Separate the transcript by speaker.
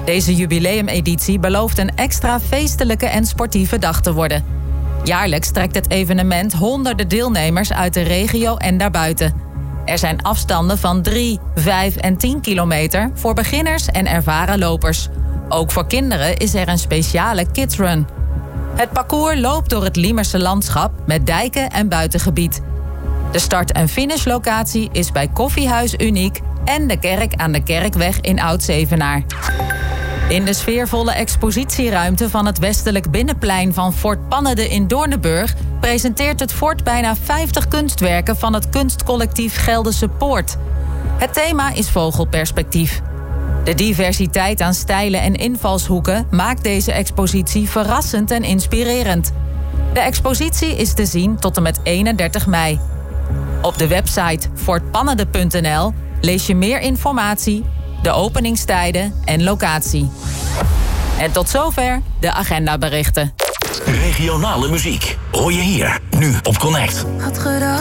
Speaker 1: Deze jubileumeditie belooft een extra feestelijke en sportieve dag te worden. Jaarlijks trekt het evenement honderden deelnemers uit de regio en daarbuiten. Er zijn afstanden van 3, 5 en 10 kilometer voor beginners en ervaren lopers. Ook voor kinderen is er een speciale kidsrun. Het parcours loopt door het Liemerse landschap met dijken en buitengebied. De start- en finishlocatie is bij Koffiehuis Uniek en de kerk aan de Kerkweg in Oud-Zevenaar. In de sfeervolle expositieruimte van het westelijk binnenplein van Fort Pannede in Doornenburg presenteert het fort bijna 50 kunstwerken van het kunstcollectief Gelderse Poort. Het thema is vogelperspectief. De diversiteit aan stijlen en invalshoeken maakt deze expositie verrassend en inspirerend. De expositie is te zien tot en met 31 mei. Op de website fortpannede.nl lees je meer informatie, de openingstijden en locatie. En tot zover de agendaberichten.
Speaker 2: Regionale muziek hoor je hier, nu op Connect.
Speaker 3: Had gedacht